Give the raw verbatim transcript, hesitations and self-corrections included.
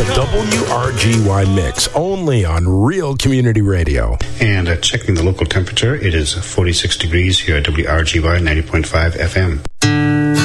W R G Y Mix, only on Real Community Radio. And uh, checking the local temperature, it is forty-six degrees here at W R G Y ninety point five F M.